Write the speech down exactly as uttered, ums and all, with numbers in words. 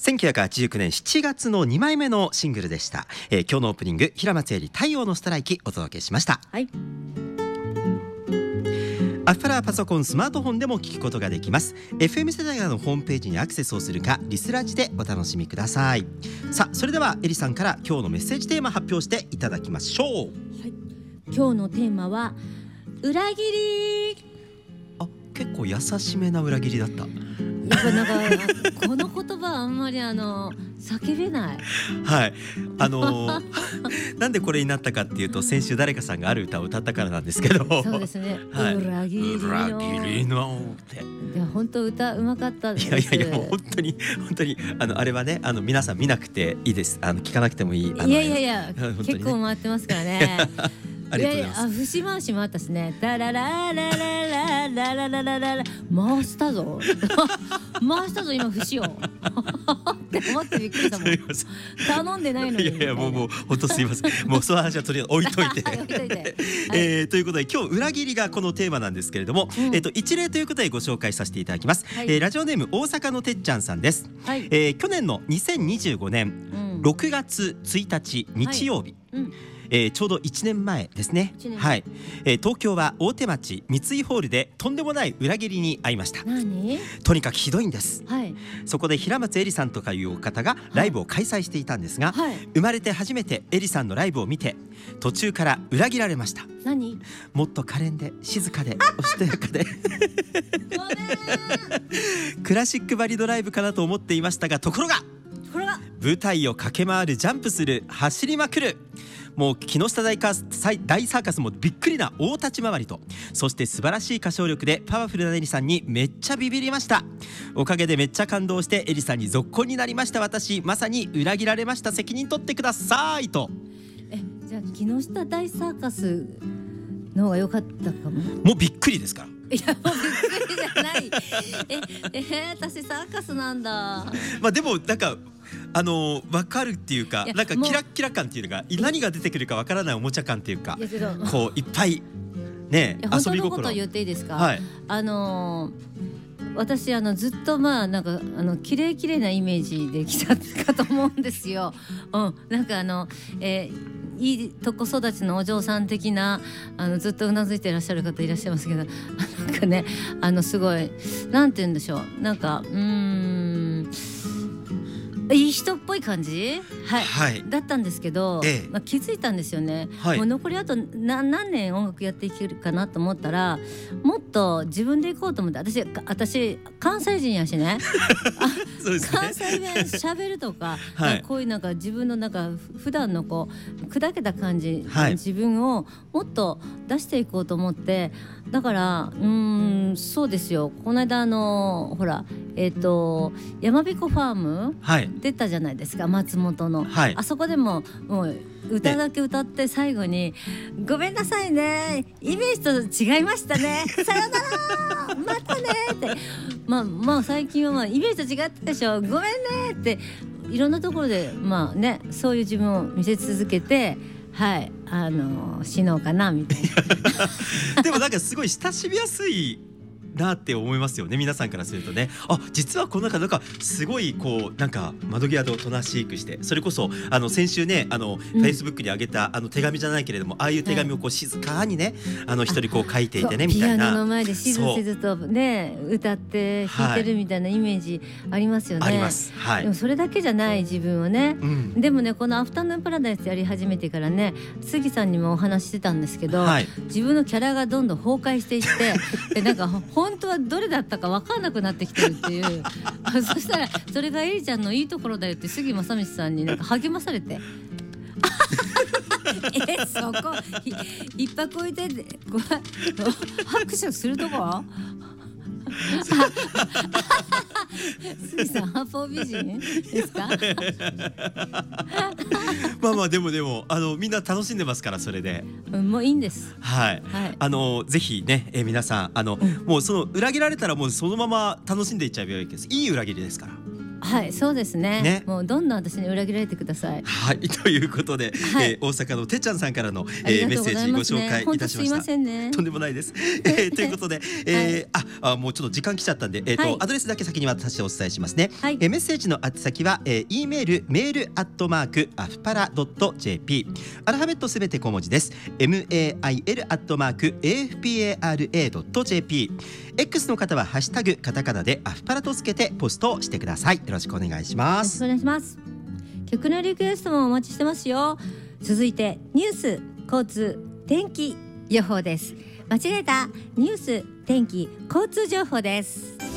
せんきゅうひゃくはちじゅうきゅうねんしちがつのにまいめのシングルでした、えー、今日のオープニング平松絵里太陽のストライキお届けしました。 はい、 アフパラパソコンスマートフォンでも聞くことができます。 エフエム 世代のホームページにアクセスをするかリスラジでお楽しみください。さあそれではエリさんから今日のメッセージテーマ発表していただきましょう。はい、 今日のテーマは裏切り。 あ、結構優しめな裏切りだった。 やっぱなんかこの言葉あんまりあの叫べない。 はい、あのー、なんでこれになったかっていうと先週誰かさんがある歌を歌ったからなんですけど。 そうですね、 はい、 裏切りの裏切りのっていや本当歌うまかったです。 いやいやいやもう本当に本当にあのあれはねあの皆さん見なくていいです。あの聞かなくてもいい。 いやいやいや、ね、結構回ってますからね。 ありがとうございます。 いやいや、節回しもあったしね。タラララララララララララ回したぞ回したぞ今節をって思ってびっくりしたもん。頼んでないのに。 いやいやもうもう本当すいません。もうその話はとりあえず置いといて。置いといて。はい、えー、ということで今日裏切りがこのテーマなんですけれども、うん、えっと一例ということでご紹介させていただきます。はい、えー、ラジオネーム大阪のてっちゃんさんです。はい、えー、去年のにせんにじゅうごねんろくがつついたち日曜日。はい、うん、えー、ちょうどいちねんまえですね。はい、えー、東京は大手町三井ホールでとんでもない裏切りに遭いました。 何？ とにかくひどいんです。 はい、 そこで平松絵里さんとかいう方がライブを開催していたんですが、はい、生まれて初めて絵里さんのライブを見て途中から裏切られました。 何？ もっと可憐で静かでおしとやかでクラシックバリドライブかなと思っていましたが、ところが舞台を駆け回る、ジャンプする、走りまくる、もう木下大カス大サーカスもびっくりな大立ち回りと、そして素晴らしい歌唱力でパワフルなエリさんにめっちゃビビりました。おかげでめっちゃ感動してエリさんに続行になりました。私まさに裏切られました。責任取ってくださいと。 え、じゃあ木下大サーカスの方が良かったかも。 もうびっくりですから。 いやもうびっくりじゃないええー、私サーカスなんだ。 まあでもなんかあのー、分かるっていうか、なんかキラッキラ感っていうのが何が出てくるか分からないおもちゃ感っていうか、こういっぱいね遊び心。 本当のこと言っていいですか。はい、あのー、私あのずっとまあなんかあの綺麗綺麗なイメージで来たかと思うんですよ。うん、なんかあの、えーいいとこ育ちのお嬢さん的なあのずっとうなずいていらっしゃる方いらっしゃいますけど、なんかねあのすごいなんて言うんでしょう、なんかうーんいい人っぽい感じ、はい、はい、だったんですけど、ええ、まあ、気づいたんですよね。はい、もう残りあと何何年音楽やっていけるかなと思ったら、もっと自分で行こうと思って、私私関西人やしねそうですね、関西弁喋るとか、はい、こういうなんか自分のなんか普段のこう砕けた感じ、はい、自分をもっと出していこうと思って、だからうーんそうですよ、この間あのほらえっとやまびこファーム、はい、出たじゃないですか、松本の、はい、あそこでももう歌だけ歌って最後に、ね、ごめんなさいねイメージと違いましたねさよならまたねってまあまあ最近はまあイメージと違ったでしょ、ごめんねっていろんなところでまあねそういう自分を見せ続けて、はいあの死のうかなみたいなでもなんかすごい親しみやすいなって思いますよね、皆さんからするとね。あ、実はこの中なんかすごいこうなんか窓際でおとなしくして、それこそあの先週ねあの、うん、フェイスブックに上げたあの手紙じゃないけれども、ああいう手紙をこう静かにね、はい、あの一人こう書いていてねみたいな、 ピアノの前でしずしずとね歌って弾いてるみたいなイメージありますよね。 あります、はい、 でもそれだけじゃない自分をね、うん、でもねこのアフタヌーンパラダイスやり始めてからね、杉さんにもお話ししてたんですけど、はい、自分のキャラがどんどん崩壊していってでなんか本当はどれだったか分かんなくなってきてるっていうそしたらそれがエリちゃんのいいところだよって杉正道さんになんか励まされてえそこ一泊置いてこう拍手するとこ杉さん八方美人ですかまあまあでもでもあのみんな楽しんでますから、それで、 うん、もういいんです。 はい、はい、あのぜひね、えー、皆さんあの、うん、もうその裏切られたらもうそのまま楽しんでいっちゃえばいいわけです。いい裏切りですから。 はい、そうですね。ね、もうどんどん私に裏切られてください。 はい、ということで、はい、えー、大阪のてっちゃんさんからの、えー、メッセージご紹介いたしました。 すいませんね。 とんでもないです。えー、ということで、えーはい、ああもうちょっと時間来ちゃったんで、えーとはい、アドレスだけ先に渡してお伝えしますね。はい、えー、メッセージの宛先は、えー、E メールメールアットマークアフパラドット ジェーピー、 アルファベットすべて小文字です。 メール アットマーク エーエフピーエーアールエードット ジェーピー、 X の方はハッシュタグカタカナでアフパラとつけてポストをしてください。よろしくお願いします。 よろしくお願いします。曲のリクエストもお待ちしてますよ。続いてニュース、交通、天気予報です。間違えたニュース、天気、交通情報です。